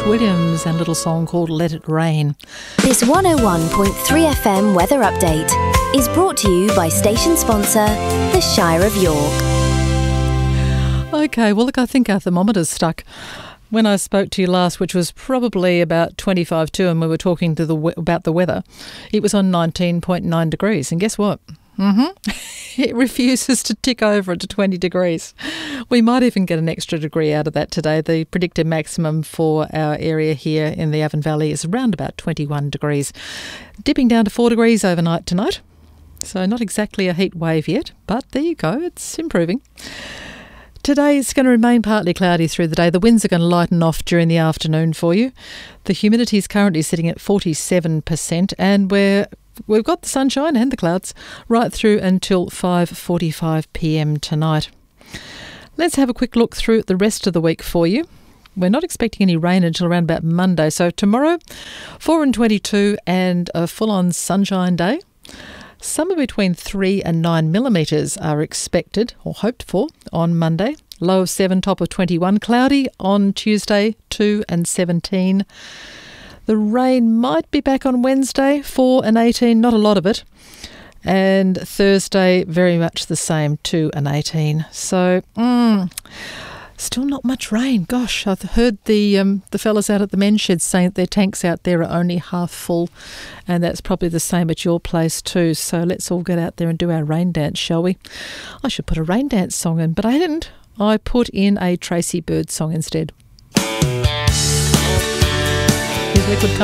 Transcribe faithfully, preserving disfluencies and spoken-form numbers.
Williams and a little song called Let It Rain. This one oh one point three F M weather update is brought to you by station sponsor, the Shire of York. Okay, well, look, I think our thermometer's stuck. When I spoke to you last, which was probably about twenty-five to, and we were talking to the we- about the weather, it was on nineteen point nine degrees. And guess what? Mm-hmm. It refuses to tick over to twenty degrees. We might even get an extra degree out of that today. The predicted maximum for our area here in the Avon Valley is around about twenty-one degrees, dipping down to four degrees overnight tonight. So not exactly a heat wave yet, but there you go, it's improving. Today it's going to remain partly cloudy through the day. The winds are going to lighten off during the afternoon for you. The humidity is currently sitting at forty-seven percent, and we're We've got the sunshine and the clouds right through until five forty-five p m tonight. Let's have a quick look through the rest of the week for you. We're not expecting any rain until around about Monday. So tomorrow, four and twenty-two and a full-on sunshine day. Somewhere between three and nine millimetres are expected or hoped for on Monday. Low of seven, top of twenty-one. Cloudy on Tuesday, two and seventeen. The rain might be back on Wednesday, four and eighteen, not a lot of it. And Thursday, very much the same, two and eighteen. So, mm, still not much rain. Gosh, I've heard the um, the fellas out at the men's shed saying that their tanks out there are only half full. And that's probably the same at your place too. So let's all get out there and do our rain dance, shall we? I should put a rain dance song in, but I didn't. I put in a Tracy Bird song instead. Liquid